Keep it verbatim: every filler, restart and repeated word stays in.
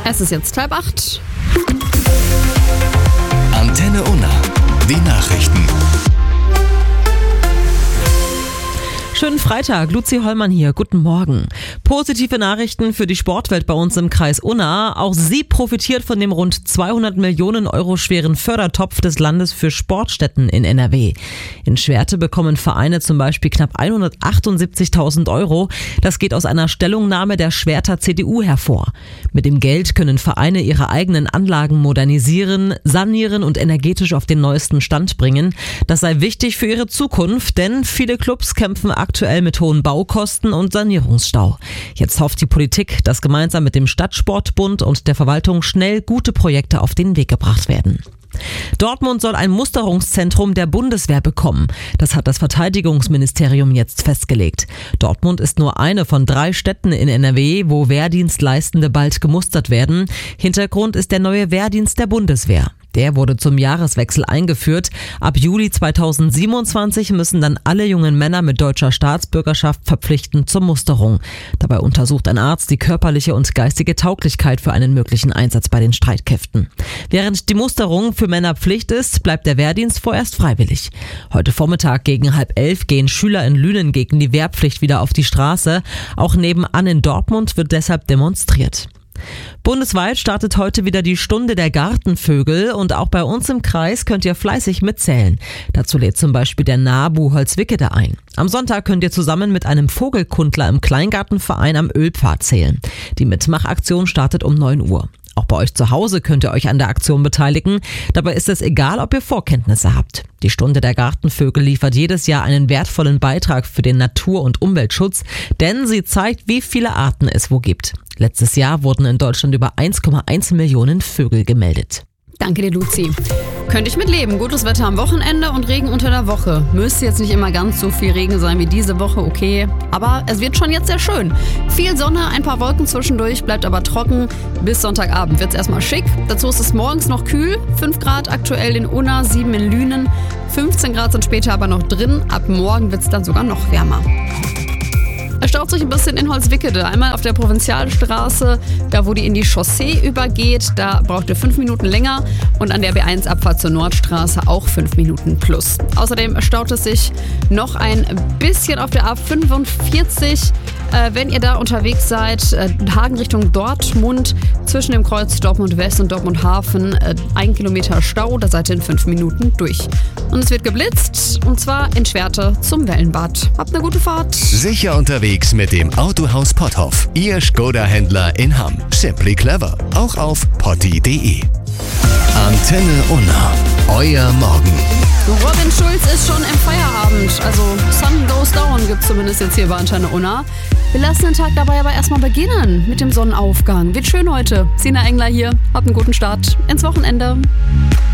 Es ist jetzt halb acht. Antenne Unna, die Nachrichten. Schönen Freitag, Luzi Hollmann hier. Guten Morgen. Positive Nachrichten für die Sportwelt bei uns im Kreis Unna. Auch sie profitiert von dem rund zweihundert Millionen Euro schweren Fördertopf des Landes für Sportstätten in N R W. In Schwerte bekommen Vereine zum Beispiel knapp hundertachtundsiebzigtausend Euro. Das geht aus einer Stellungnahme der Schwerter C D U hervor. Mit dem Geld können Vereine ihre eigenen Anlagen modernisieren, sanieren und energetisch auf den neuesten Stand bringen. Das sei wichtig für ihre Zukunft, denn viele Clubs kämpfen aktuell mit hohen Baukosten und Sanierungsstau. Jetzt hofft die Politik, dass gemeinsam mit dem Stadtsportbund und der Verwaltung schnell gute Projekte auf den Weg gebracht werden. Dortmund soll ein Musterungszentrum der Bundeswehr bekommen. Das hat das Verteidigungsministerium jetzt festgelegt. Dortmund ist nur eine von drei Städten in N R W, wo Wehrdienstleistende bald gemustert werden. Hintergrund ist der neue Wehrdienst der Bundeswehr. Der wurde zum Jahreswechsel eingeführt. Ab Juli zweitausendsiebenundzwanzig müssen dann alle jungen Männer mit deutscher Staatsbürgerschaft verpflichten zur Musterung. Dabei untersucht ein Arzt die körperliche und geistige Tauglichkeit für einen möglichen Einsatz bei den Streitkräften. Während die Musterung für Männer Pflicht ist, bleibt der Wehrdienst vorerst freiwillig. Heute Vormittag gegen halb elf gehen Schüler in Lünen gegen die Wehrpflicht wieder auf die Straße. Auch nebenan in Dortmund wird deshalb demonstriert. Bundesweit startet heute wieder die Stunde der Gartenvögel und auch bei uns im Kreis könnt ihr fleißig mitzählen. Dazu lädt zum Beispiel der NABU Holzwickede ein. Am Sonntag könnt ihr zusammen mit einem Vogelkundler im Kleingartenverein am Ölpfad zählen. Die Mitmachaktion startet um neun Uhr. Auch bei euch zu Hause könnt ihr euch an der Aktion beteiligen. Dabei ist es egal, ob ihr Vorkenntnisse habt. Die Stunde der Gartenvögel liefert jedes Jahr einen wertvollen Beitrag für den Natur- und Umweltschutz, denn sie zeigt, wie viele Arten es wo gibt. Letztes Jahr wurden in Deutschland über eins Komma eins Millionen Vögel gemeldet. Danke dir, Luzi. Könnte ich mitleben. Gutes Wetter am Wochenende und Regen unter der Woche. Müsste jetzt nicht immer ganz so viel Regen sein wie diese Woche, okay. Aber es wird schon jetzt sehr schön. Viel Sonne, ein paar Wolken zwischendurch, bleibt aber trocken. Bis Sonntagabend wird es erstmal schick. Dazu ist es morgens noch kühl. fünf Grad aktuell in Unna, sieben in Lünen. fünfzehn Grad sind später aber noch drin. Ab morgen wird es dann sogar noch wärmer. Es staut sich ein bisschen in Holzwickede. Einmal auf der Provinzialstraße, da wo die in die Chaussee übergeht, da braucht ihr fünf Minuten länger. Und an der B eins Abfahrt zur Nordstraße auch fünf Minuten plus. Außerdem staut es sich noch ein bisschen auf der A fünfundvierzig. Äh, wenn ihr da unterwegs seid, äh, Hagen Richtung Dortmund, zwischen dem Kreuz Dortmund West und Dortmund Hafen, äh, ein Kilometer Stau, da seid ihr in fünf Minuten durch. Und es wird geblitzt, und zwar in Schwerte zum Wellenbad. Habt eine gute Fahrt. Sicher unterwegs mit dem Autohaus Potthoff. Ihr Skoda-Händler in Hamm. Simply clever. Auch auf potti punkt de. Antenne Unna. Euer Morgen. Robin Schulz ist schon im Feierabend. Also Sun Goes Down gibt es zumindest jetzt hier bei Antenne Unna. Wir lassen den Tag dabei aber erstmal beginnen mit dem Sonnenaufgang. Wird schön heute. Sina Engler hier. Habt einen guten Start ins Wochenende.